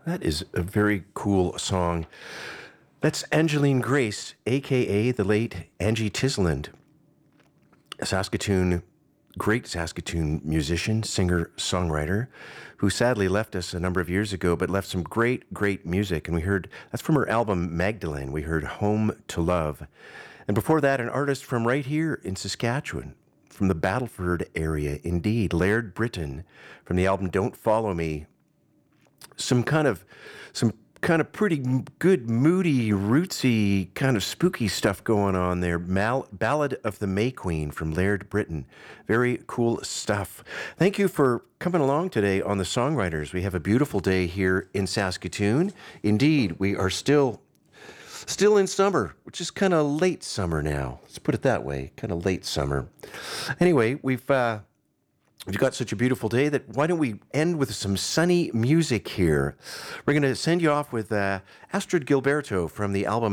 That is a very cool song. That's Angeline Grace, aka the late Angie Tisland, a great Saskatoon musician, singer, songwriter, who sadly left us a number of years ago, but left some great music. And we heard that's from her album Magdalene. We heard Home to Love. And before that, an artist from right here in Saskatchewan, from the Battleford area, indeed, Laird Britton, from the album Don't Follow Me. Some kind of pretty good, moody, rootsy, kind of spooky stuff going on there. Ballad of the May Queen from Laird Britton. Very cool stuff. Thank you for coming along today on The Songwriters. We have a beautiful day here in Saskatoon. Indeed, we are still in summer, which is kind of late summer now. Let's put it that way, kind of late summer. Anyway, we've got such a beautiful day that why don't we end with some sunny music here? We're going to send you off with Astrid Gilberto from the album